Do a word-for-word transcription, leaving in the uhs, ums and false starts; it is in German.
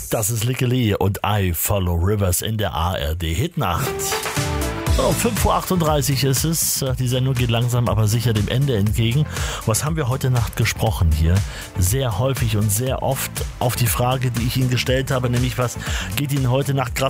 Das ist Likke Lee und I Follow Rivers in der A R D Hitnacht. So, fünf Uhr achtunddreißig ist es. Die Sendung geht langsam aber sicher dem Ende entgegen. Was haben wir heute Nacht gesprochen hier? Sehr häufig und sehr oft auf die Frage, die ich Ihnen gestellt habe, nämlich was geht Ihnen heute Nacht gerade